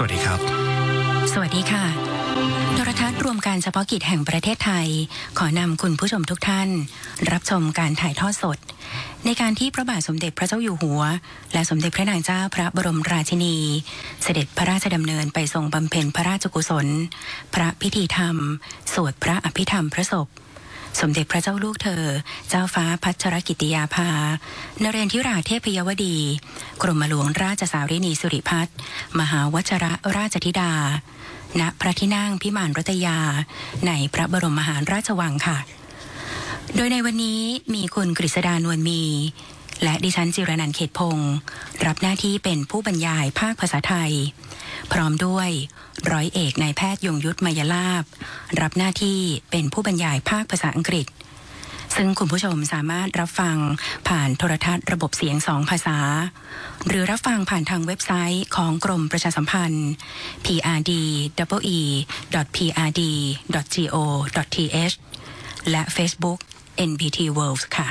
วัสดีครับสวัสดีค่ะโทรทัศน์รวมการเฉพาะกิจแห่งประเทศไทยขอนำคุณผู้ชมทุกท่านรับชมการถ่ายทอดสดในการที่พระบาทสมเด็จพระเจ้าอยู่หัวและสมเด็จพระนางเจ้าพระบรมราชินีเสด็จพระราชดำเนินไปทรงบำเพ็ญพระราชกุศลพระพิธีธรรมสวดพระอภิธรรมพระศพสมเด็จพระเจ้าลูกเธอเจ้าฟ้าพัชรกิติยาภานเรนทิราเทพยวดีกรมหลวงราชสารินีสิริพัฒน์มหาวชรราชธิดาณพระที่นั่งพิมานรัตยาในพระบรมมหาราชวังค่ะโดยในวันนี้มีคุณกฤษดานวลมีและดิฉันจิรนันท์เขตพงศ์รับหน้าที่เป็นผู้บรรยายภาคภาษาไทยพร้อมด้วยร้อยเอกนายแพทย์ยงยุทธมยลาภรับหน้าที่เป็นผู้บรรยายภาคภาษาอังกฤษซึ่งคุณผู้ชมสามารถรับฟังผ่านโทรทัศน์ระบบเสียง2ภาษาหรือรับฟังผ่านทางเว็บไซต์ของกรมประชาสัมพันธ์ prde.prd.go.th และ Facebook NBT World ค่ะ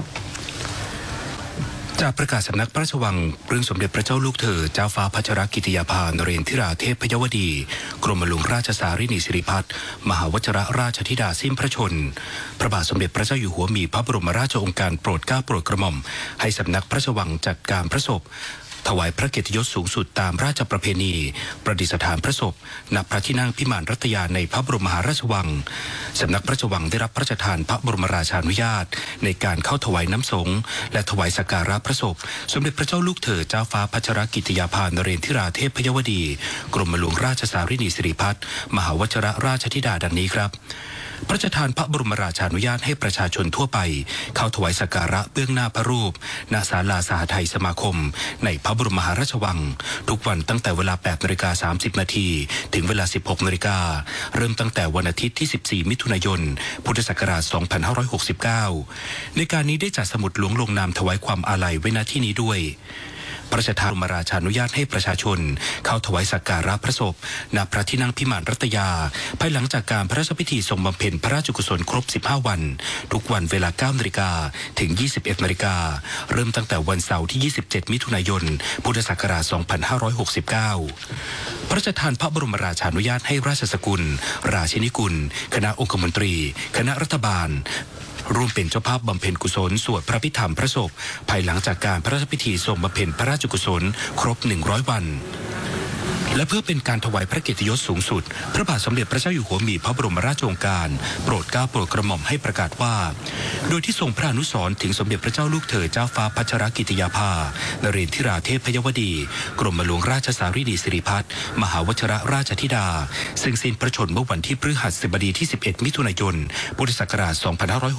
จากประกาศสำนักพระราชวังเรื่องสมเด็จพระเจ้าลูกเธอเจ้าฟ้าพัชรกิติยาภานเรนทิราเทพยวดีกรมหลวงราชสารินีสิริพัฒน์มหาวชรราชธิดาสิ้นพระชนพระบาทสมเด็จพระเจ้าอยู่หัวมีพระบรมราชโองการโปรดเกล้าโปรดกระหม่อมให้สำนักพระราชวังจัดการพระศพถวายพระเกียรติยศสูงสุดตามราชประเพณีประดิษฐานพระศพณพระที่นั่งพิมานรัตยาในพระบรมมหาราชวังสำนักพระราชวังได้รับพระราชทานพระบรมราชานุญาตในการเข้าถวายน้ำสงฆ์และถวายสักการะพระศพสมเด็จพระเจ้าลูกเธอเจ้าฟ้าพัชรกิติยาภานเรนทิราเทพยวดีกรมหลวงราชสารินีสิริพัฒน์มหาวชรราชธิดาดังนี้ครับพระราชทานพระบรมราชานุญาตให้ประชาชนทั่วไปเข้าถวายสักการะเบื้องหน้าพระรูปณศาลาสหทัยสมาคมในพระบรมมหาราชวังทุกวันตั้งแต่เวลา 8:30 น.ถึงเวลา 16:00 น.เริ่มตั้งแต่วันอาทิตย์ที่ 14 มิถุนายน พุทธศักราช 2569 ในการนี้ได้จัดสมุดหลวงลงนามถวายความอาลัยไว้ณที่นี้ด้วยพระราชทานบรมราชานุญาตให้ประชาชนเข้าถวายสักการะพระศพณพระที่นั่งพิมานรัตยาภายหลังจากการพระราชพิธีทรงบำเพ็ญพระราชกุศลครบ 15 วันทุกวันเวลา 9:00 น.ถึง 21:00 น.เริ่มตั้งแต่วันเสาร์ที่ 27 มิถุนายน พุทธศักราช 2569 พระราชทานพระบรมราชานุญาตให้ราชสกุลราชินีกุลคณะองคมนตรีคณะรัฐบาลร่วมเป็นเจ้าภาพบำเพ็ญกุศลสวดพระพิธรรมพระศพภายหลังจากการพระราชพิธีทรงบำเพ็ญพระราชกุศลครบ 100 วันและเพื่อเป็นการถวายพระเกียรติยศสูงสุดพระบาทสมเด็จพระเจ้าอยู่หัวมีพระบรมราชโองการโปรดเกล้าโปรดกระหม่อมให้ประกาศว่าโดยที่ทรงพระอนุสรณ์ถึงสมเด็จพระเจ้าลูกเธอเจ้าฟ้าพัชรกิติยาภานเรนทิราเทพยวดีกรมหลวงราชสารินีสิริพัฒน์มหาวชรราชธิดาซึ่งสิ้นพระชนม์เมื่อวันที่พฤหัสบดีที่ 11 มิถุนายน พุทธศักราช